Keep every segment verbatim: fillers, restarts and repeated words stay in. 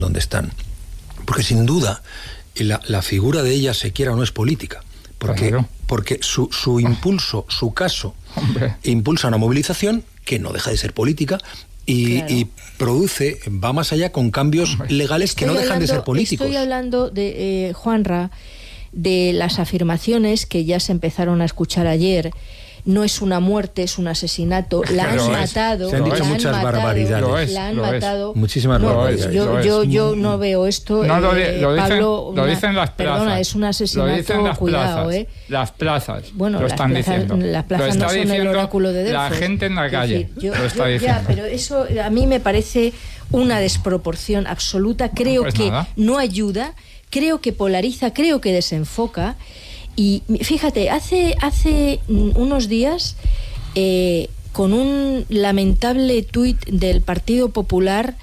donde están. Porque sin duda la, la figura de ella, se quiera o no, es política. Porque, claro. porque su, su impulso, su caso, Hombre. impulsa una movilización que no deja de ser política y, claro. y produce, va más allá con cambios Hombre. legales que estoy no dejan hablando, de ser políticos. Estoy hablando de, eh, Juanra, de las afirmaciones que ya se empezaron a escuchar ayer. No es una muerte, es un asesinato. La han matado. Se han dicho la muchas han barbaridades. Matado, es, la han matado. Muchísimas no, barbaridades. Yo, lo yo, yo no veo esto. No, lo, eh, lo dicen, Pablo, lo una, dicen las plazas. Perdona, es un asesinato. Lo dicen las cuidado, plazas. ¿eh? Las plazas. Bueno, lo las están plazas, diciendo. las plazas no son el oráculo de Delfos. La gente en la calle. Es decir, yo, lo está yo, diciendo. Ya, pero eso a mí me parece una desproporción absoluta. Creo pues que nada. no ayuda. Creo que polariza. Creo que desenfoca. Y fíjate, hace, hace unos días. Eh, con un lamentable tuit del Partido Popular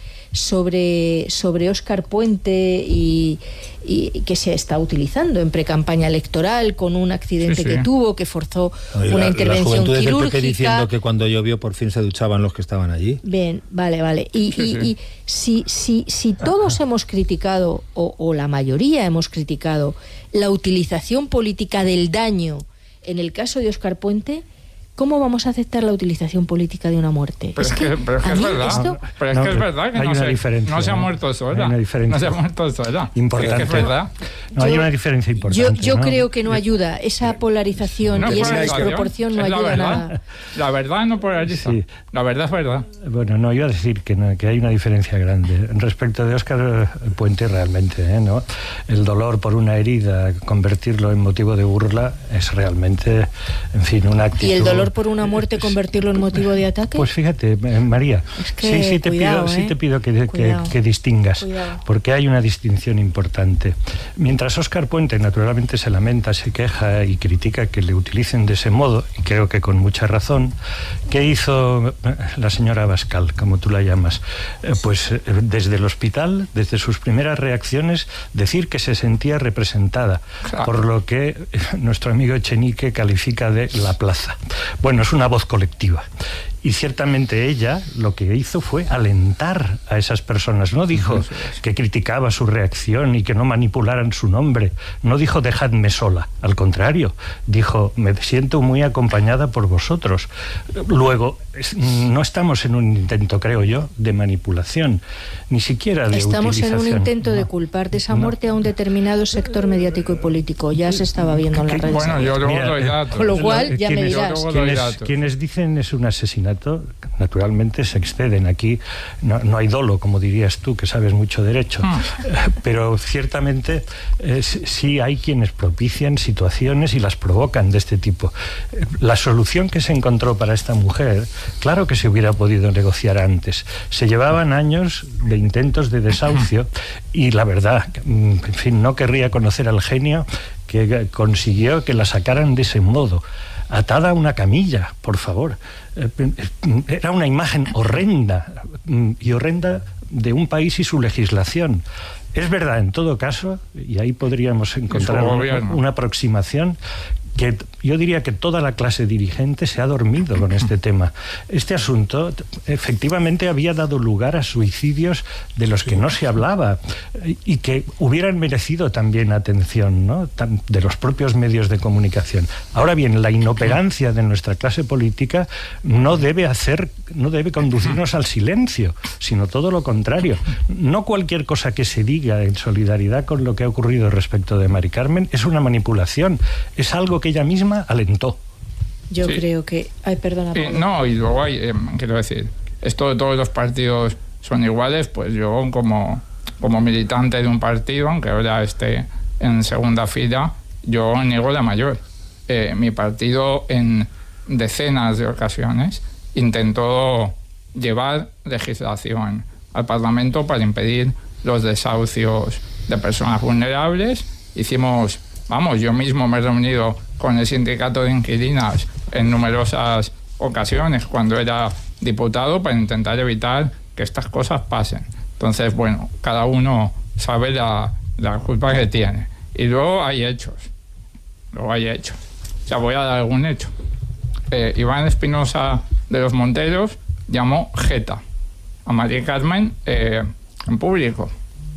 sobre, sobre Óscar Puente y, y que se está utilizando en precampaña electoral, con un accidente sí, sí. que tuvo, que forzó Oye, una la, intervención la quirúrgica. Del P P diciendo que cuando llovió por fin se duchaban los que estaban allí. Bien, vale, vale. Y, sí, y, sí. y si, si, si todos hemos criticado, o, o la mayoría hemos criticado, la utilización política del daño en el caso de Óscar Puente, ¿cómo vamos a aceptar la utilización política de una muerte? Pero es que, pero es, que es verdad. Esto... Pero es no, que es verdad que hay no, una se, diferencia, no se ha ¿no? muerto sola. Hay una diferencia. No se ha muerto sola. Importante. Es que es verdad. No, hay una diferencia importante. Yo, yo ¿no? creo que no ayuda. Esa polarización no y esa polarización, desproporción no es ayuda la nada. La verdad no polariza. Sí. La verdad es verdad. Bueno, no, iba a decir que, no, que hay una diferencia grande. Respecto de Óscar Puente, realmente, ¿eh? ¿no? El dolor por una herida, convertirlo en motivo de burla, es realmente, en fin, una actitud... ¿Y el dolor por una muerte, convertirlo en motivo de ataque? Pues fíjate, María, es que, sí, sí, te cuidado, pido, ¿eh? sí te pido que, que, que distingas, cuidado. Porque hay una distinción importante. Mientras Óscar Puente naturalmente se lamenta, se queja y critica que le utilicen de ese modo, y creo que con mucha razón, ¿qué hizo la señora Abascal, como tú la llamas? Eh, pues eh, desde el hospital, desde sus primeras reacciones, decir que se sentía representada, claro. por lo que nuestro amigo Echenique califica de la plaza. Bueno, es una voz colectiva. Y ciertamente ella lo que hizo fue alentar a esas personas. No dijo que criticaba su reacción y que no manipularan su nombre. No dijo dejadme sola. Al contrario, dijo me siento muy acompañada por vosotros. Luego, no estamos en un intento, creo yo, de manipulación, ni siquiera de estamos utilización. Estamos en un intento no. de culpar de esa muerte no. a un determinado sector mediático y político. Ya se estaba viendo en las redes. Bueno, yo luego doy datos. Con lo cual, ya me dirás. Quienes, quienes dicen es un asesinato, naturalmente se exceden. Aquí no, no hay dolo, como dirías tú, que sabes mucho derecho. Ah. Pero ciertamente eh, sí hay quienes propician situaciones y las provocan de este tipo. La solución que se encontró para esta mujer, claro que se hubiera podido negociar antes. Se llevaban años de intentos de desahucio y la verdad, en fin, no querría conocer al genio que consiguió que la sacaran de ese modo. Atada a una camilla, por favor. Era una imagen horrenda, y horrenda de un país y su legislación. Es verdad, en todo caso, y ahí podríamos encontrar una, una aproximación, que yo diría que toda la clase dirigente se ha dormido con este tema. Este asunto efectivamente había dado lugar a suicidios de los que no se hablaba y que hubieran merecido también atención, ¿no? De los propios medios de comunicación. Ahora bien, la inoperancia de nuestra clase política no debe hacer, no debe conducirnos al silencio, sino todo lo contrario. No cualquier cosa que se diga en solidaridad con lo que ha ocurrido respecto de Mari Carmen es una manipulación, es algo que ella misma alentó. Yo sí. creo que... Ay, perdona. Sí, no, y luego hay, eh, quiero decir, esto de todos los partidos son iguales, pues yo como, como militante de un partido, aunque ahora esté en segunda fila, yo niego la mayor. Eh, mi partido en decenas de ocasiones intentó llevar legislación al Parlamento para impedir los desahucios de personas vulnerables. Hicimos... Vamos, yo mismo me he reunido con el sindicato de inquilinas en numerosas ocasiones cuando era diputado para intentar evitar que estas cosas pasen. Entonces, bueno, cada uno sabe la, la culpa que tiene. Y luego hay hechos. Luego hay hechos. O sea, voy a dar algún hecho. Eh, Iván Espinosa de los Monteros llamó jeta a Mari Carmen eh, en público.